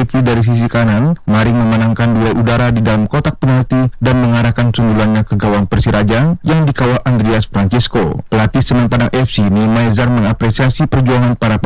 Zulkifli dari sisi kanan, Maring memenangkan duel udara di dalam kotak penalti dan mengarahkan sundulannya ke gawang Persiraja yang dikawal Andreas Francisco. Pelatih Semen Padang FC, Neil Maizar, mengapresiasi perjuangan para